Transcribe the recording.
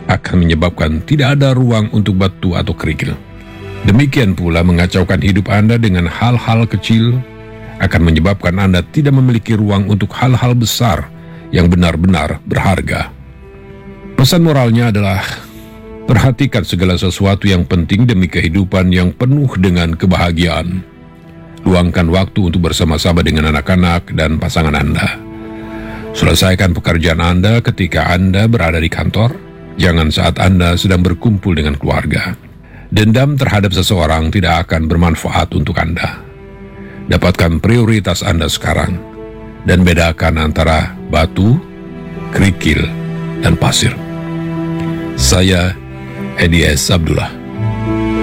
akan menyebabkan tidak ada ruang untuk batu atau kerikil. Demikian pula mengacaukan hidup Anda dengan hal-hal kecil akan menyebabkan Anda tidak memiliki ruang untuk hal-hal besar yang benar-benar berharga. Pesan moralnya adalah, perhatikan segala sesuatu yang penting demi kehidupan yang penuh dengan kebahagiaan. Luangkan waktu untuk bersama-sama dengan anak-anak dan pasangan Anda. Selesaikan pekerjaan Anda ketika Anda berada di kantor, jangan saat Anda sedang berkumpul dengan keluarga. Dendam terhadap seseorang tidak akan bermanfaat untuk Anda. Dapatkan prioritas Anda sekarang, dan bedakan antara batu, kerikil, dan pasir. Saya, Edi S. Abdullah.